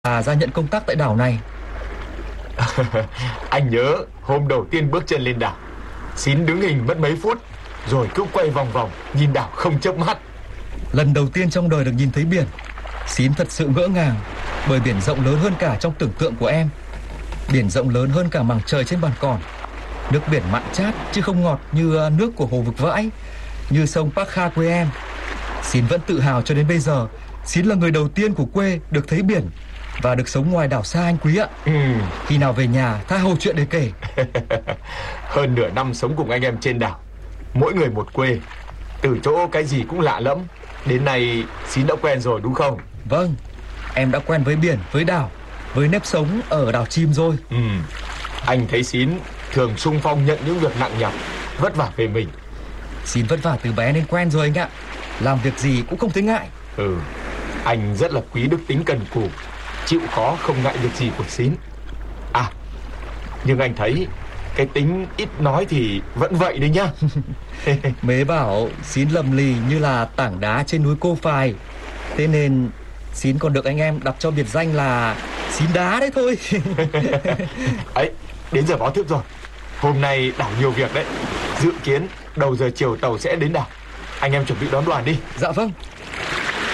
ra nhận công tác tại đảo này. Anh nhớ hôm đầu tiên bước chân lên đảo, Xín đứng hình mất mấy phút, rồi cứ quay vòng vòng nhìn đảo không chớp mắt. Lần đầu tiên trong đời được nhìn thấy biển, Xín thật sự ngỡ ngàng, bởi biển rộng lớn hơn cả trong tưởng tượng của em. Biển rộng lớn hơn cả mảng trời trên bàn cỏ. Nước biển mặn chát chứ không ngọt như nước của hồ vực Vãi, như sông Park Kha quê em. Xín vẫn tự hào cho đến bây giờ, Xín là người đầu tiên của quê được thấy biển và được sống ngoài đảo xa anh quý ạ. Khi nào về nhà tha hồ chuyện để kể. Hơn nửa năm sống cùng anh em trên đảo, mỗi người một quê, từ chỗ cái gì cũng lạ lẫm. Đến nay Xín đã quen rồi đúng không? Vâng, em đã quen với biển, với đảo, với nếp sống ở đảo chim rồi. Anh thấy Xín thường xung phong nhận những việc nặng nhọc, vất vả về mình. Xín vất vả từ bé nên quen rồi anh ạ. Làm việc gì cũng không thấy ngại. Anh rất là quý đức tính cần cù, chịu khó không ngại việc gì của Xín. Nhưng anh thấy cái tính ít nói thì vẫn vậy đấy nhá. Mế bảo Xín lầm lì như là tảng đá trên núi Cô Phài, thế nên Xín còn được anh em đặt cho biệt danh là Xín đá đấy thôi. Ấy, đến giờ báo thức rồi. Hôm nay đảo nhiều việc đấy. Dự kiến đầu giờ chiều tàu sẽ đến đảo. Anh em chuẩn bị đón đoàn đi. Dạ vâng.